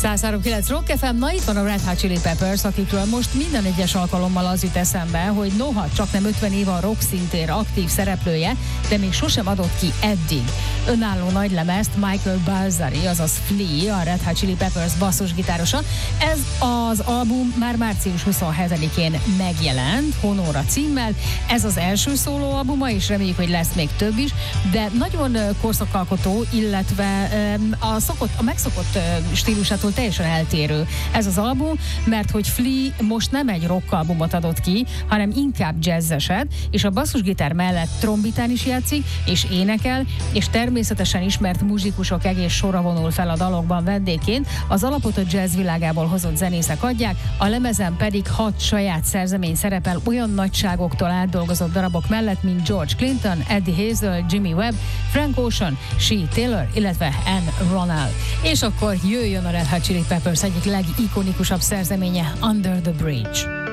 103.9 Rock FM, na itt van a Red Hot Chili Peppers, akikről most minden egyes alkalommal az jut eszembe, hogy noha csak nem 50 év a rock szintér aktív szereplője, de még sosem adott ki eddig önálló nagylemezt Michael Balzari, azaz Flea, a Red Hot Chili Peppers basszusgitárosa. Ez az album már március 27-én megjelent, Honora címmel. Ez az első szólóalbuma, és reméljük, hogy lesz még több is, de nagyon korszakalkotó, illetve a megszokott stílusától teljesen eltérő ez az album, mert hogy Flea most nem egy rock albumot adott ki, hanem inkább jazzeset, és a basszusgitár mellett trombitán is játszik, és énekel, és természetesen ismert muzsikusok egész sora vonul fel a dalokban vendégként. Az alapot a jazz világából hozott zenészek adják, a lemezen pedig 6 saját szerzemény szerepel olyan nagyságoktól átdolgozott darabok mellett, mint George Clinton, Eddie Hazel, Jimmy Webb, Frank Ocean, Shea Taylor, illetve Anne Ronald. És akkor jöjjön a Red Hot Chili Peppers egyik legikonikusabb szerzeménye, Under the Bridge.